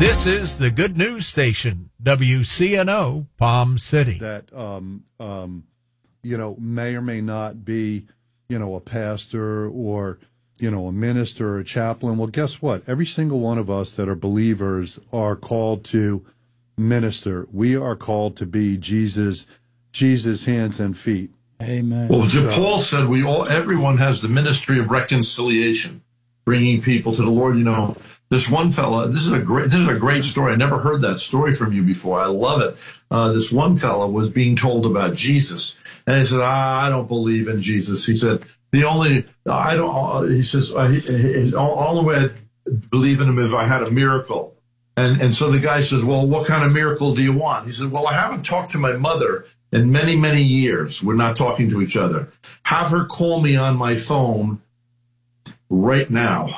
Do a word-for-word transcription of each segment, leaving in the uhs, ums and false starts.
This is the Good News Station, W C N O, Palm City. That, um, um, you know, may or may not be, you know, a pastor or, you know, a minister or a chaplain. Well, guess what? Every single one of us that are believers are called to minister. We are called to be Jesus, Jesus' hands and feet. Amen. Well, so, Paul said we all, everyone has the ministry of reconciliation, bringing people to the Lord. You know, this one fella, this is a great, this is a great story. I never heard that story from you before. I love it. Uh, this one fella was being told about Jesus, and he said, ah, I don't believe in Jesus. He said, the only, I don't, he says, uh, he, he, all, all the way I'd believe in him if I had a miracle. And, and so the guy says, well, what kind of miracle do you want? He said, well, I haven't talked to my mother in many, many years. We're not talking to each other. Have her call me on my phone right now.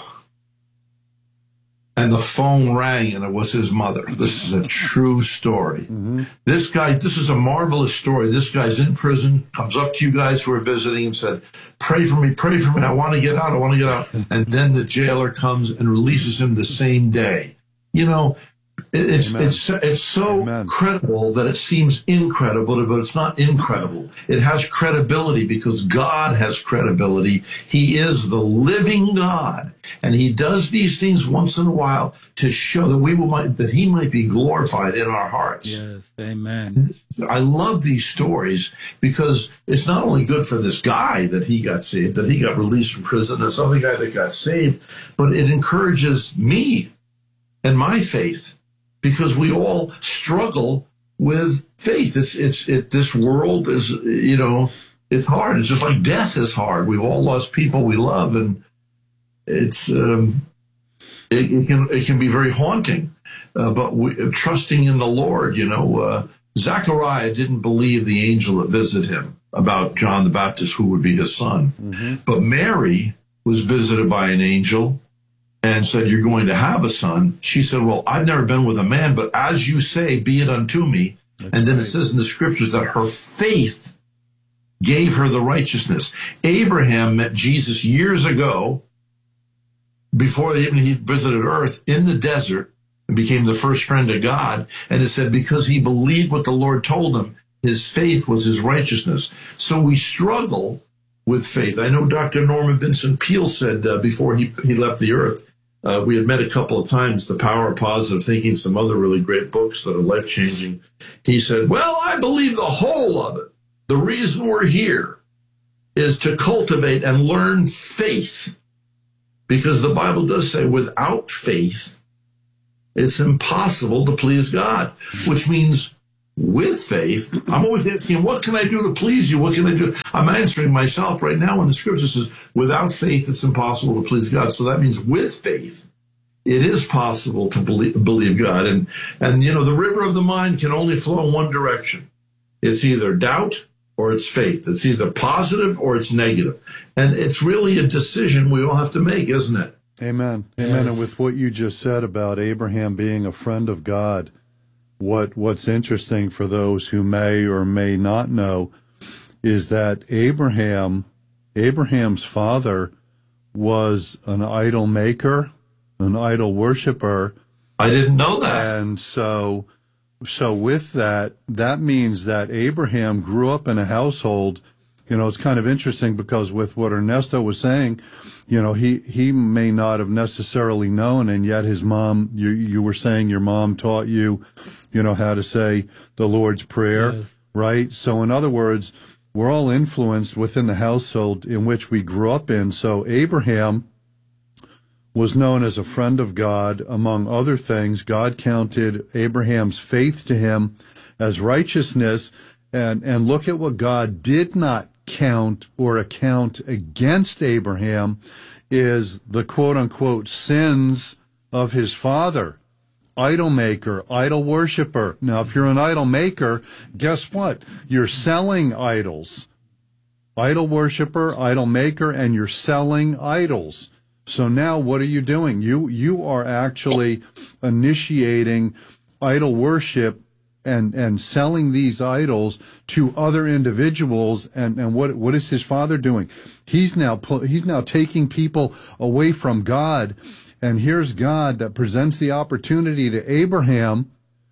And the phone rang, and it was his mother. This is a true story. Mm-hmm. This guy, this is a marvelous story. This guy's in prison, comes up to you guys who are visiting and said, pray for me, pray for me. I want to get out. I want to get out. And then the jailer comes and releases him the same day. You know, it's Amen. it's it's so Amen. credible that it seems incredible, but it's not incredible. It has credibility because God has credibility. He is the living God, and He does these things once in a while to show that we will might, that He might be glorified in our hearts. Yes, Amen. I love these stories because it's not only good for this guy that he got saved, that he got released from prison, and some other guy that got saved, but it encourages me and my faith, because we all struggle with faith. It's, it's, it, this world is, you know, it's hard. It's just like death is hard. We've all lost people we love, and it's, um, it, it can, it can be very haunting. Uh, but we, trusting in the Lord, you know, uh, Zechariah didn't believe the angel that visited him about John the Baptist, who would be his son. Mm-hmm. But Mary was visited by an angel and said, you're going to have a son. She said, well, I've never been with a man, but as you say, be it unto me. That's and then right. It says in the scriptures that her faith gave her the righteousness. Abraham met Jesus years ago, before even he visited earth, in the desert, and became the first friend of God. And it said, because he believed what the Lord told him, his faith was his righteousness. So we struggle with faith. I know Doctor Norman Vincent Peale said uh, before he, he left the earth, Uh, we had met a couple of times, The Power of Positive Thinking, some other really great books that are life-changing. He said, well, I believe the whole of it. The reason we're here is to cultivate and learn faith, because the Bible does say without faith, it's impossible to please God, which means with faith, I'm always asking, what can I do to please you? What can I do? I'm answering myself right now when the scripture says, without faith, it's impossible to please God. So that means with faith, it is possible to believe, believe God. And, and, you know, the river of the mind can only flow in one direction. It's either doubt or it's faith. It's either positive or it's negative. And it's really a decision we all have to make, isn't it? Amen. Yes. Amen. And with what you just said about Abraham being a friend of God, What what's interesting for those who may or may not know is that Abraham, Abraham's father was an idol maker, an idol worshiper. I didn't know that. And so, so with that, that means that Abraham grew up in a household. You know, it's kind of interesting because with what Ernesto was saying, you know, he, he may not have necessarily known, and yet his mom, you, you were saying your mom taught you, you know, how to say the Lord's Prayer, yes. Right? So in other words, we're all influenced within the household in which we grew up in. So Abraham was known as a friend of God. Among other things, God counted Abraham's faith to him as righteousness. And, and look at what God did not count or account against Abraham is the quote-unquote sins of his father. Idol maker, idol worshiper. Now, if you're an idol maker, guess what? You're selling idols. Idol worshiper, idol maker, and you're selling idols. So now what are you doing? You you are actually initiating idol worship and and selling these idols to other individuals. And, and what what is his father doing? He's now he's now taking people away from God And here's God that presents the opportunity to Abraham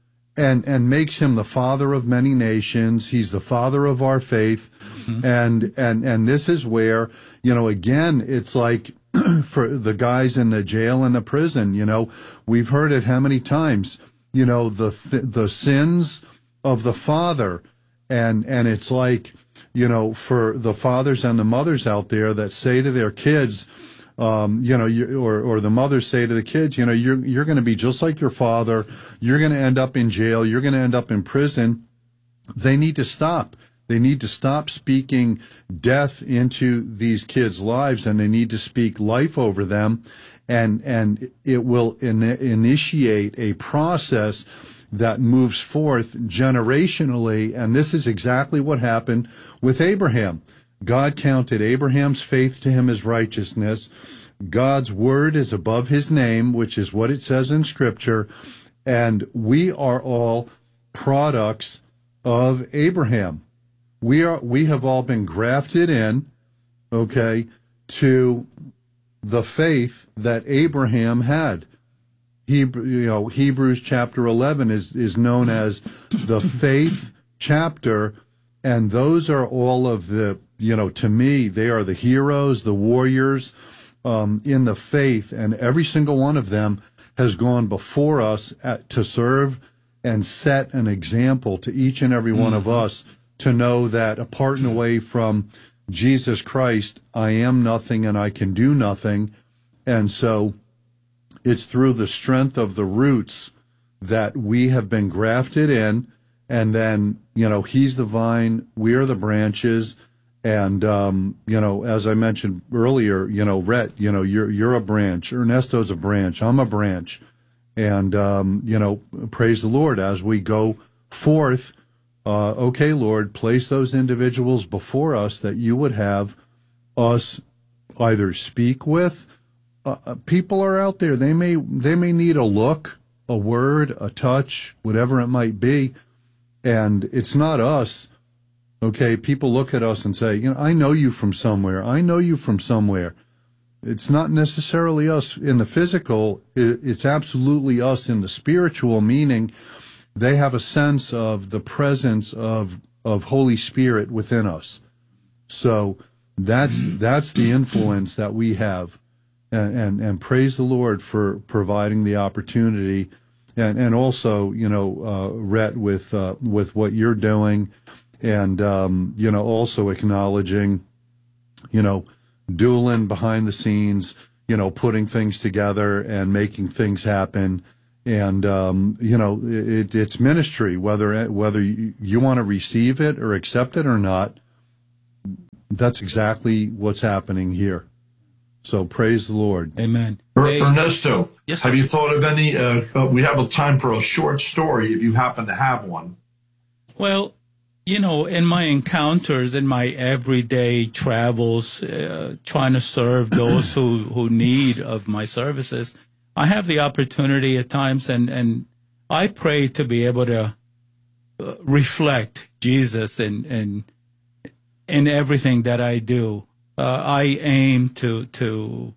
and and makes him the father of many nations. He's the father of our faith. Mm-hmm. And and and this is where, you know, again, it's like for the guys in the jail and the prison, you know, we've heard it how many times, you know, the th- the sins of the father. And and it's like, you know, for the fathers and the mothers out there that say to their kids, Um, you know, you, or or the mothers say to the kids, you know, you're you're going to be just like your father. You're going to end up in jail. You're going to end up in prison. They need to stop. They need to stop speaking death into these kids' lives, and they need to speak life over them, and and it will in, initiate a process that moves forth generationally. And this is exactly what happened with Abraham. God counted Abraham's faith to him as righteousness. God's word is above his name, which is what it says in Scripture. And we are all products of Abraham. We are, we have all been grafted in, okay, to the faith that Abraham had. Hebrew, you know, Hebrews chapter eleven is, is known as the faith chapter. And those are all of the, you know, to me, they are the heroes, the warriors um, in the faith. And every single one of them has gone before us at, to serve and set an example to each and every one mm-hmm. of us to know that apart and away from Jesus Christ, I am nothing and I can do nothing. And so it's through the strength of the roots that we have been grafted in. And then, you know, he's the vine, we are the branches. And, um, you know, as I mentioned earlier, you know, Rhett, you know, you're you're a branch. Ernesto's a branch. I'm a branch. And, um, you know, praise the Lord as we go forth. Uh, okay, Lord, place those individuals before us that you would have us either speak with. Uh, people are out there. They may they may need a look, a word, a touch, whatever it might be. And it's not us, okay? People look at us and say, you know, I know you from somewhere. I know you from somewhere. It's not necessarily us in the physical. It's absolutely us in the spiritual, meaning they have a sense of the presence of of Holy Spirit within us. So that's that's the influence that we have. And, and, and praise the Lord for providing the opportunity. And and also, you know, uh, Rhett, with uh, with what you're doing, and um, you know, also acknowledging, you know, Doolin behind the scenes, you know, putting things together and making things happen, and um, you know, it, it's ministry. Whether whether you, you want to receive it or accept it or not, that's exactly what's happening here. So praise the Lord. Amen. Er- Hey. Ernesto, Yes, have sir. you thought of any, uh, uh, we have a time for a short story if you happen to have one. Well, you know, in my encounters, in my everyday travels, uh, trying to serve those who, who need of my services, I have the opportunity at times, and, and I pray to be able to uh, reflect Jesus in, in, in everything that I do. Uh, I aim to to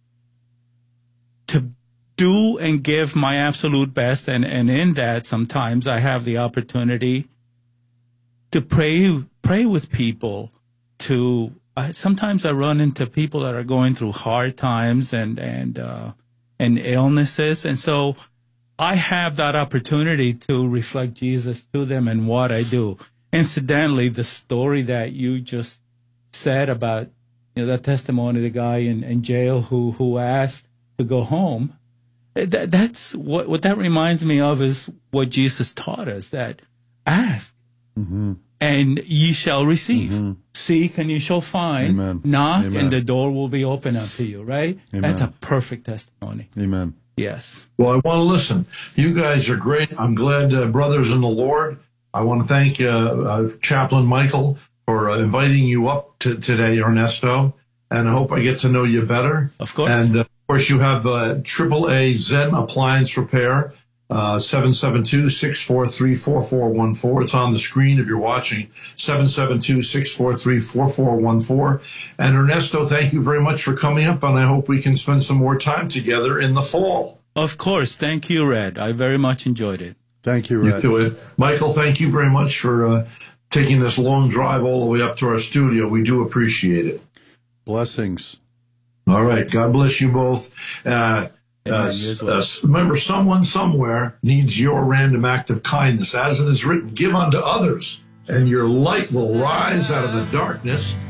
to do and give my absolute best, and, and in that, sometimes I have the opportunity to pray pray with people. To I, sometimes I run into people that are going through hard times and and uh, and illnesses, and so I have that opportunity to reflect Jesus to them in what I do. Incidentally, the story that you just said about, you know, that testimony, the guy in, in jail who, who asked to go home, that, that's what, what that reminds me of is what Jesus taught us, that ask mm-hmm. and ye shall receive. Mm-hmm. Seek and you shall find. Amen. Knock Amen. and the door will be open up to you, right? Amen. That's a perfect testimony. Amen. Yes. Well, I want to listen. You guys are great. I'm glad, uh, brothers in the Lord. I want to thank uh, uh, Chaplain Michael for uh, inviting you up to, today, Ernesto, and I hope I get to know you better. Of course. And, uh, of course, you have uh, triple A Zen Appliance Repair. Uh, seven seven two, six four three, four four one four. It's on the screen if you're watching. seven seven two, six four three, four four one four. And Ernesto, thank you very much for coming up, and I hope we can spend some more time together in the fall. Of course. Thank you, Red. I very much enjoyed it. Thank you, Red. You too. Michael, thank you very much for uh, taking this long drive all the way up to our studio. We do appreciate it. Blessings. All right. God bless you both. Uh, Uh, uh, remember, someone somewhere needs your random act of kindness. As it is written, give unto others, and your light will rise out of the darkness,